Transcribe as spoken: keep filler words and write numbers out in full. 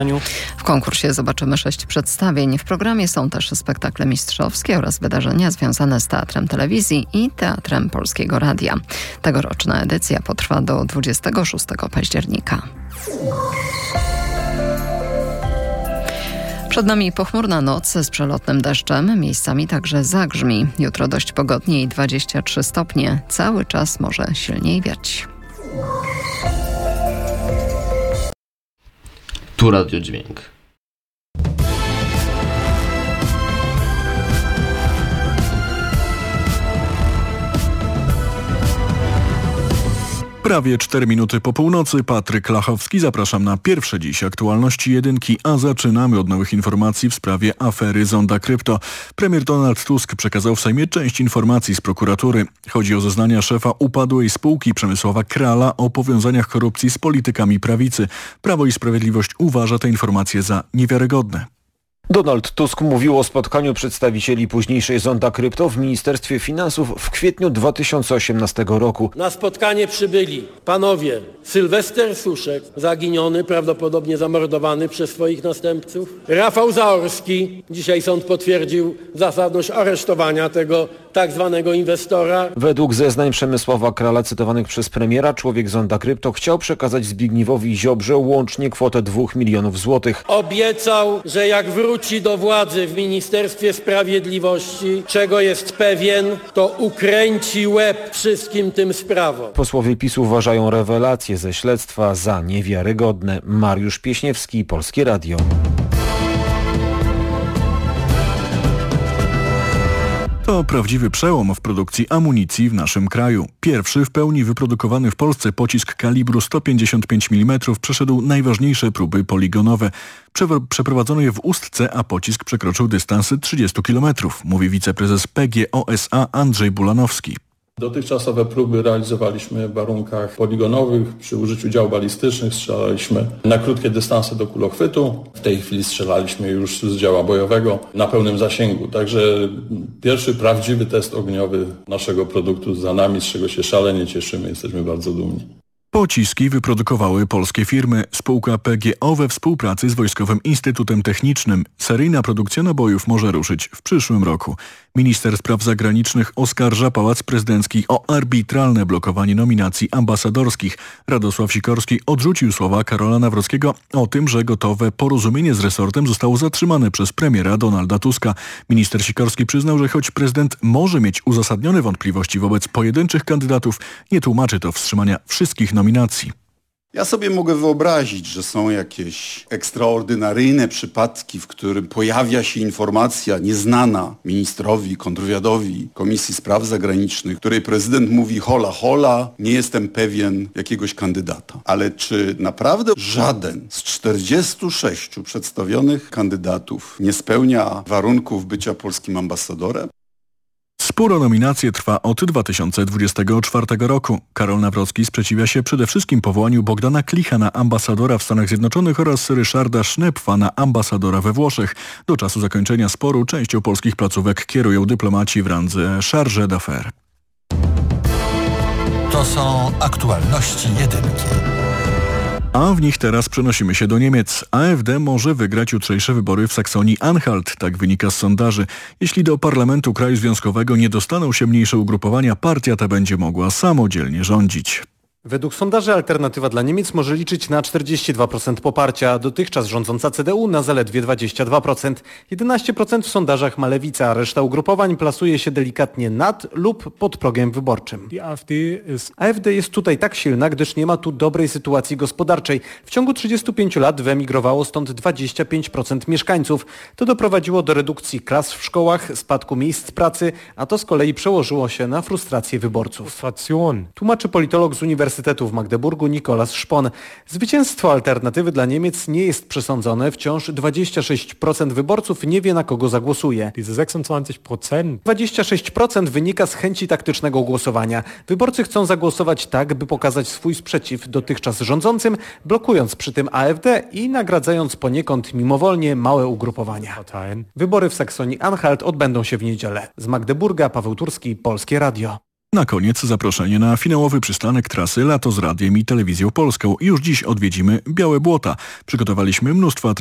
W konkursie zobaczymy sześć przedstawień. W programie są też spektakle mistrzowskie oraz wydarzenia związane z Teatrem Telewizji i Teatrem Polskiego Radia. Tegoroczna edycja potrwa do dwudziestego szóstego października. Przed nami pochmurna noc z przelotnym deszczem, miejscami także zagrzmi. Jutro dość pogodnie i dwadzieścia trzy stopnie. Cały czas może silniej wiać. Tu Radiodźwięk. Prawie cztery minuty po północy. Patryk Lachowski. Zapraszam na pierwsze dziś aktualności jedynki, a zaczynamy od nowych informacji w sprawie afery Zonda Krypto. Premier Donald Tusk przekazał w Sejmie część informacji z prokuratury. Chodzi o zeznania szefa upadłej spółki Przemysława Krala o powiązaniach korupcji z politykami prawicy. Prawo i Sprawiedliwość uważa te informacje za niewiarygodne. Donald Tusk mówił o spotkaniu przedstawicieli późniejszej Zonda Krypto w Ministerstwie Finansów w kwietniu dwa tysiące osiemnastego roku. Na spotkanie przybyli panowie Sylwester Suszek, zaginiony, prawdopodobnie zamordowany przez swoich następców, Rafał Zaorski, dzisiaj sąd potwierdził zasadność aresztowania tego tak zwanego inwestora. Według zeznań Przemysława Krala cytowanych przez premiera, człowiek Zonda Krypto chciał przekazać Zbigniewowi Ziobrze łącznie kwotę dwóch milionów złotych. Obiecał, że jak wróci do władzy w Ministerstwie Sprawiedliwości, czego jest pewien, to ukręci łeb wszystkim tym sprawom. Posłowie PiS uważają rewelacje ze śledztwa za niewiarygodne. Mariusz Pieśniewski, Polskie Radio. To prawdziwy przełom w produkcji amunicji w naszym kraju. Pierwszy w pełni wyprodukowany w Polsce pocisk kalibru sto pięćdziesiąt pięć milimetrów przeszedł najważniejsze próby poligonowe. Przeprowadzono je w Ustce, a pocisk przekroczył dystansy trzydzieści kilometrów, mówi wiceprezes P G O S A Andrzej Bulanowski. Dotychczasowe próby realizowaliśmy w warunkach poligonowych, przy użyciu dział balistycznych, strzelaliśmy na krótkie dystanse do kulochwytu. W tej chwili strzelaliśmy już z działa bojowego na pełnym zasięgu. Także pierwszy prawdziwy test ogniowy naszego produktu za nami, z czego się szalenie cieszymy, jesteśmy bardzo dumni. Pociski wyprodukowały polskie firmy. Spółka P G O we współpracy z Wojskowym Instytutem Technicznym. Seryjna produkcja nabojów może ruszyć w przyszłym roku. Minister Spraw Zagranicznych oskarża Pałac Prezydencki o arbitralne blokowanie nominacji ambasadorskich. Radosław Sikorski odrzucił słowa Karola Nawrockiego o tym, że gotowe porozumienie z resortem zostało zatrzymane przez premiera Donalda Tuska. Minister Sikorski przyznał, że choć prezydent może mieć uzasadnione wątpliwości wobec pojedynczych kandydatów, nie tłumaczy to wstrzymania wszystkich nominacji. Ja sobie mogę wyobrazić, że są jakieś ekstraordynaryjne przypadki, w którym pojawia się informacja nieznana ministrowi, kontrwywiadowi, Komisji Spraw Zagranicznych, w której prezydent mówi hola hola, nie jestem pewien jakiegoś kandydata. Ale czy naprawdę żaden z czterdziestu sześciu przedstawionych kandydatów nie spełnia warunków bycia polskim ambasadorem? Spór o nominację trwa od dwa tysiące dwudziestego czwartego roku. Karol Nawrocki sprzeciwia się przede wszystkim powołaniu Bogdana Klicha na ambasadora w Stanach Zjednoczonych oraz Ryszarda Sznepfa na ambasadora we Włoszech. Do czasu zakończenia sporu częścią polskich placówek kierują dyplomaci w randze chargé d'affaires. To są aktualności jedynki. A w nich teraz przenosimy się do Niemiec. A F D może wygrać jutrzejsze wybory w Saksonii-Anhalt, tak wynika z sondaży. Jeśli do parlamentu kraju związkowego nie dostaną się mniejsze ugrupowania, partia ta będzie mogła samodzielnie rządzić. Według sondaży Alternatywa dla Niemiec może liczyć na czterdzieści dwa procent poparcia, dotychczas rządząca C D U na zaledwie dwadzieścia dwa procent. jedenaście procent w sondażach ma Lewica, a reszta ugrupowań plasuje się delikatnie nad lub pod progiem wyborczym. A F D jest tutaj tak silna, gdyż nie ma tu dobrej sytuacji gospodarczej. W ciągu trzydziestu pięciu lat wyemigrowało stąd dwadzieścia pięć procent mieszkańców. To doprowadziło do redukcji klas w szkołach, spadku miejsc pracy, a to z kolei przełożyło się na frustrację wyborców. Tłumaczy politolog z Uniwersytetu Uniwersytetu w Magdeburgu Nikolas Szpon. Zwycięstwo Alternatywy dla Niemiec nie jest przesądzone. Wciąż dwadzieścia sześć procent wyborców nie wie, na kogo zagłosuje. dwadzieścia sześć procent wynika z chęci taktycznego głosowania. Wyborcy chcą zagłosować tak, by pokazać swój sprzeciw dotychczas rządzącym, blokując przy tym A F D i nagradzając poniekąd mimowolnie małe ugrupowania. Wybory w Saksonii-Anhalt odbędą się w niedzielę. Z Magdeburga Paweł Turski, Polskie Radio. Na koniec zaproszenie na finałowy przystanek trasy Lato z Radiem i Telewizją Polską. Już dziś odwiedzimy Białe Błota. Przygotowaliśmy mnóstwo